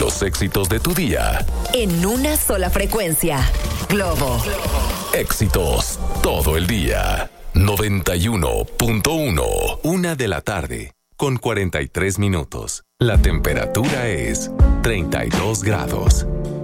Los éxitos de tu día. En una sola frecuencia. Globo. Éxitos todo el día. 91.1. 1:00 con 43 minutos. La temperatura es 32 grados.